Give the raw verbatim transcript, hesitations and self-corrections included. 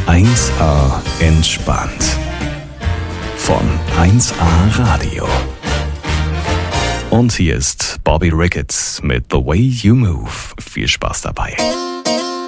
eins A entspannt. Von eins A Radio. Und hier ist Bobby Ricketts mit The Way You Move. Viel Spaß dabei.